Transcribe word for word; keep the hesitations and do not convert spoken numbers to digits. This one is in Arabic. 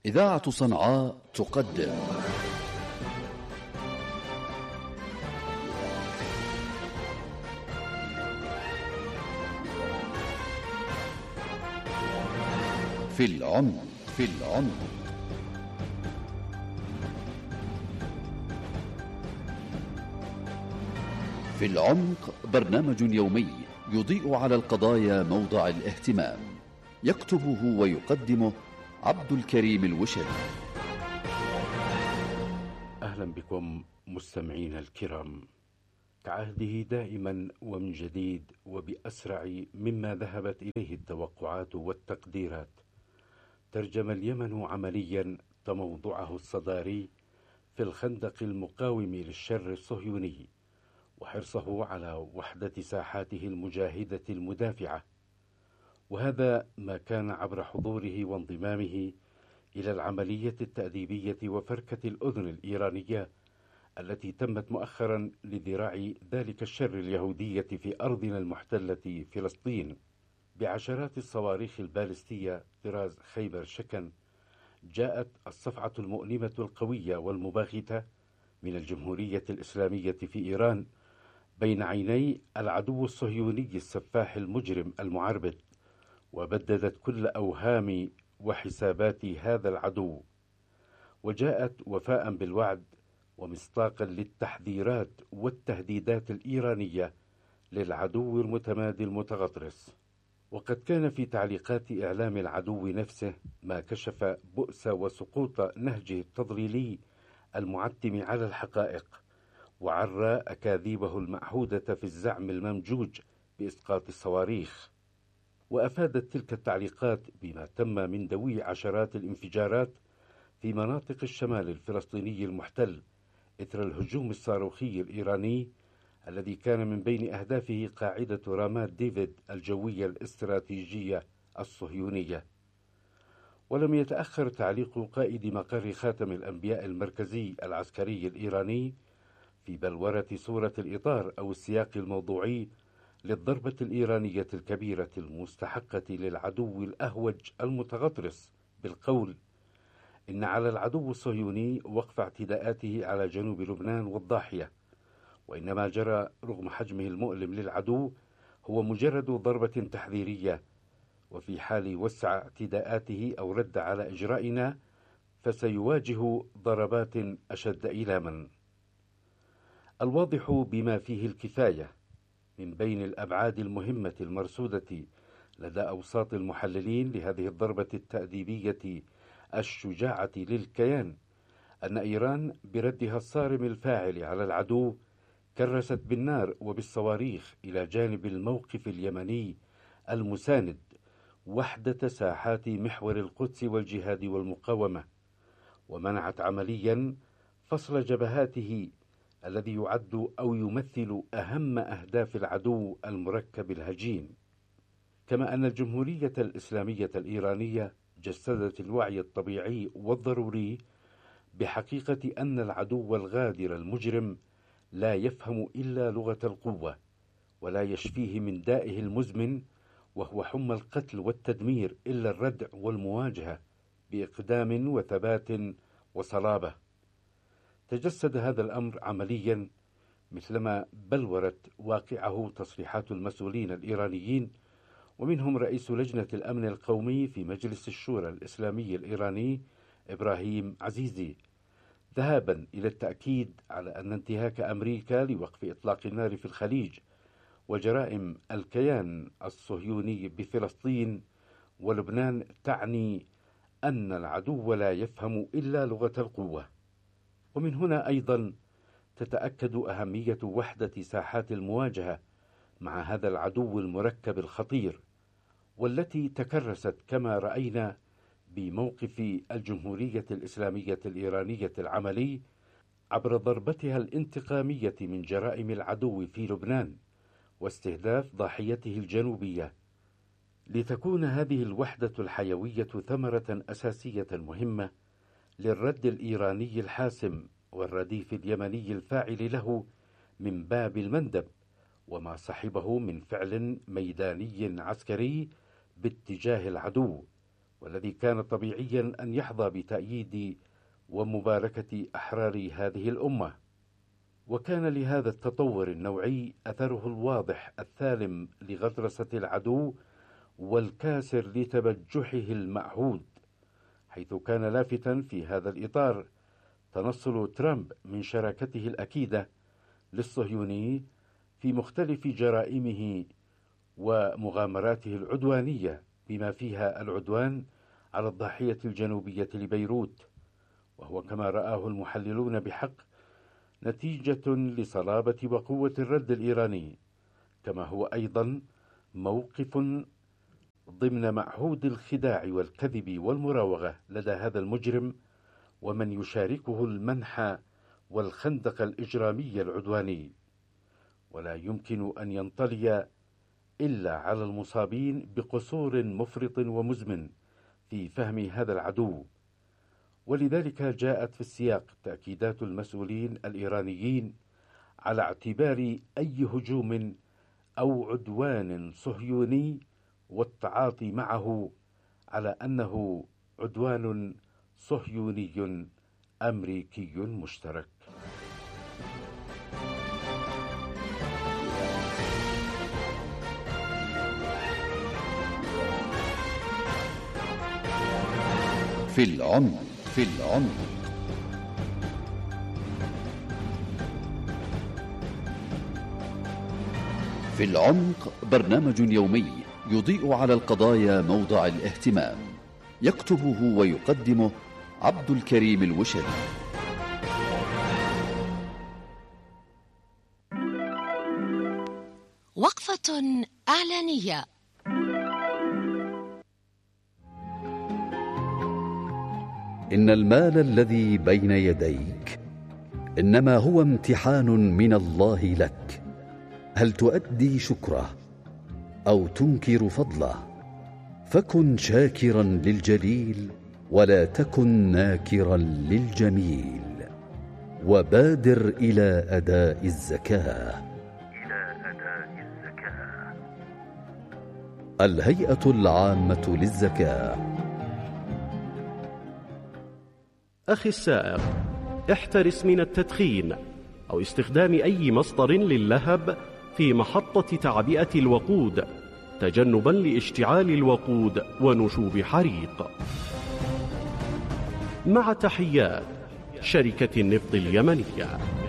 إذاعة صنعاء تقدم في العمق في العمق في العمق برنامج يومي يضيء على القضايا موضع الاهتمام، يكتبه ويقدمه عبد الكريم الوشري. أهلا بكم مستمعين الكرام. كعهده دائما ومن جديد وبأسرع مما ذهبت إليه التوقعات والتقديرات، ترجم اليمن عمليا تموضعه الصداري في الخندق المقاوم للشر الصهيوني، وحرصه على وحدة ساحاته المجاهدة المدافعة، وهذا ما كان عبر حضوره وانضمامه إلى العملية التأديبية وفركة الأذن الإيرانية التي تمت مؤخرا لذراع ذلك الشر اليهودية في أرضنا المحتلة فلسطين بعشرات الصواريخ البالستية طراز خيبر شكن. جاءت الصفعة المؤلمة القوية والمباغتة من الجمهورية الإسلامية في إيران بين عيني العدو الصهيوني السفاح المجرم المعربد، وبددت كل أوهام وحسابات هذا العدو، وجاءت وفاء بالوعد ومصداقا للتحذيرات والتهديدات الإيرانية للعدو المتمادي المتغطرس. وقد كان في تعليقات إعلام العدو نفسه ما كشف بؤس وسقوط نهجه التضليلي المعتم على الحقائق، وعرى أكاذيبه المعهودة في الزعم الممجوج بإسقاط الصواريخ. وأفادت تلك التعليقات بما تم من دوي عشرات الانفجارات في مناطق الشمال الفلسطيني المحتل إثر الهجوم الصاروخي الإيراني الذي كان من بين أهدافه قاعدة رامات ديفيد الجوية الاستراتيجية الصهيونية. ولم يتأخر تعليق قائد مقر خاتم الأنبياء المركزي العسكري الإيراني في بلورة صورة الإطار أو السياق الموضوعي للضربة الإيرانية الكبيرة المستحقة للعدو الأهوج المتغطرس بالقول إن على العدو الصهيوني وقف اعتداءاته على جنوب لبنان والضاحية، وإن ما جرى رغم حجمه المؤلم للعدو هو مجرد ضربة تحذيرية، وفي حال وسع اعتداءاته أو رد على إجرائنا فسيواجه ضربات أشد إيلاما. الواضح بما فيه الكفاية من بين الأبعاد المهمة المرصودة لدى أوساط المحللين لهذه الضربة التأديبية الشجاعة للكيان أن إيران بردها الصارم الفاعل على العدو كرست بالنار وبالصواريخ إلى جانب الموقف اليمني المساند وحدة ساحات محور القدس والجهاد والمقاومة، ومنعت عمليا فصل جبهاته الذي يعد أو يمثل أهم أهداف العدو المركب الهجين. كما أن الجمهورية الإسلامية الإيرانية جسدت الوعي الطبيعي والضروري بحقيقة أن العدو الغادر المجرم لا يفهم إلا لغة القوة، ولا يشفيه من دائه المزمن وهو حمى القتل والتدمير إلا الردع والمواجهة بإقدام وثبات وصلابة. تجسد هذا الأمر عمليا مثلما بلورت واقعه تصريحات المسؤولين الإيرانيين، ومنهم رئيس لجنة الأمن القومي في مجلس الشورى الإسلامي الإيراني إبراهيم عزيزي، ذهابا إلى التأكيد على أن انتهاك أمريكا لوقف إطلاق النار في الخليج وجرائم الكيان الصهيوني بفلسطين ولبنان تعني أن العدو لا يفهم إلا لغة القوة. ومن هنا أيضا تتأكد أهمية وحدة ساحات المواجهة مع هذا العدو المركب الخطير، والتي تكرست كما رأينا بموقف الجمهورية الإسلامية الإيرانية العملي عبر ضربتها الانتقامية من جرائم العدو في لبنان واستهداف ضاحيته الجنوبية، لتكون هذه الوحدة الحيوية ثمرة أساسية مهمة للرد الإيراني الحاسم والرديف اليمني الفاعل له من باب المندب، وما صحبه من فعل ميداني عسكري باتجاه العدو، والذي كان طبيعيا أن يحظى بتأييد ومباركة أحرار هذه الأمة. وكان لهذا التطور النوعي أثره الواضح الثالم لغطرسة العدو والكاسر لتبجحه المعهود، حيث كان لافتا في هذا الإطار تنصل ترامب من شراكته الأكيدة للصهيوني في مختلف جرائمه ومغامراته العدوانية، بما فيها العدوان على الضاحية الجنوبية لبيروت، وهو كما رآه المحللون بحق نتيجة لصلابة وقوة الرد الإيراني، كما هو أيضا موقف ضمن معهود الخداع والكذب والمراوغة لدى هذا المجرم ومن يشاركه المنح والخندق الإجرامي العدواني. ولا يمكن أن ينطلي إلا على المصابين بقصور مفرط ومزمن في فهم هذا العدو، ولذلك جاءت في السياق تأكيدات المسؤولين الإيرانيين على اعتبار أي هجوم أو عدوان صهيوني والتعاطي معه على أنه عدوان صهيوني أمريكي مشترك. في العمق في العمق في العمق برنامج يومي يضيء على القضايا موضع الاهتمام، يكتبه ويقدمه عبد الكريم الوشلي. وقفة إعلانية. إن المال الذي بين يديك إنما هو امتحان من الله لك، هل تؤدي شكره أو تنكر فضله؟ فكن شاكرا للجليل ولا تكن ناكرا للجميل، وبادر إلى أداء الزكاة. إلى أداء الزكاة. الهيئة العامة للزكاة. أخي السائق، احترس من التدخين أو استخدام أي مصدر للهب في محطة تعبئة الوقود، تجنبا لاشتعال الوقود ونشوب حريق. مع تحيات شركة النفط اليمنية.